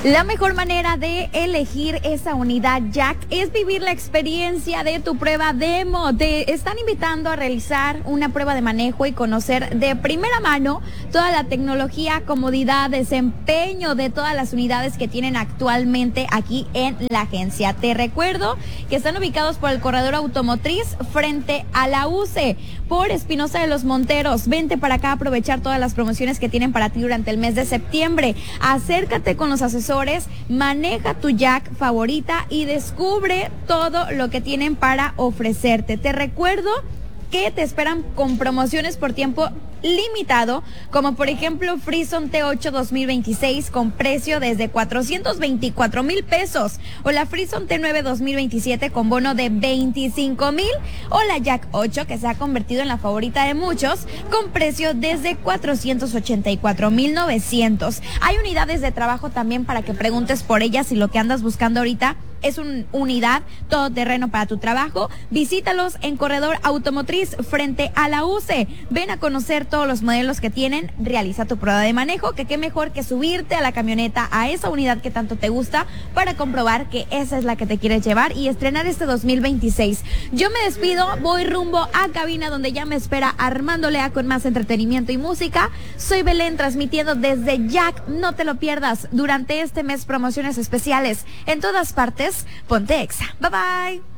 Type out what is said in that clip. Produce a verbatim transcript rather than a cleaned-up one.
La mejor manera de elegir esa unidad Jack es vivir la experiencia de tu prueba demo. Te están invitando a realizar una prueba de manejo y conocer de primera mano toda la tecnología, comodidad, desempeño de todas las unidades que tienen actualmente aquí en la agencia. Te recuerdo que están ubicados por el corredor automotriz frente a la U C E, por Espinosa de los Monteros. Vente para acá a aprovechar todas las promociones que tienen para ti durante el mes de septiembre. Acércate con los asesores, maneja tu Jack favorita y descubre todo lo que tienen para ofrecerte. Te recuerdo que te esperan con promociones por tiempo limitado, como por ejemplo Frison T ocho dos mil veintiséis con precio desde cuatrocientos veinticuatro mil pesos, o la Frison T nueve dos mil veintisiete con bono de veinticinco mil, o la Jack ocho que se ha convertido en la favorita de muchos con precio desde cuatrocientos ochenta y cuatro mil novecientos. Hay unidades de trabajo también para que preguntes por ellas si lo que andas buscando ahorita es una unidad todoterreno para tu trabajo. Visítalos en Corredor Automotriz frente a la U C E. Ven a conocer todos los modelos que tienen, realiza tu prueba de manejo, que qué mejor que subirte a la camioneta, a esa unidad que tanto te gusta, para comprobar que esa es la que te quieres llevar y estrenar este dos mil veintiséis. Yo me despido, voy rumbo a cabina donde ya me espera Armando Lea con más entretenimiento y música. Soy Belén transmitiendo desde Jack. No te lo pierdas durante este mes, promociones especiales en todas partes. Ponte Exa. Bye bye.